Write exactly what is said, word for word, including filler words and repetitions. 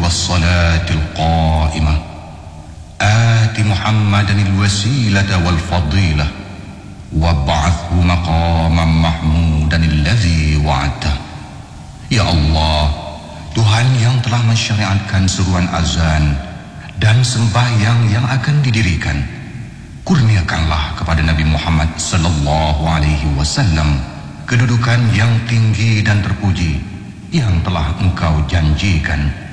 والصلاة القائمة آت محمدا الوسيلة والفضيلة وابعثه مقاما محمودا الذي وعدته. Ya Allah, Tuhan yang telah mensyariatkan seruan azan dan sembahyang yang akan didirikan, kurniakanlah kepada Nabi Muhammad sallallahu alaihi wasallam kedudukan yang tinggi dan terpuji yang telah Engkau janjikan.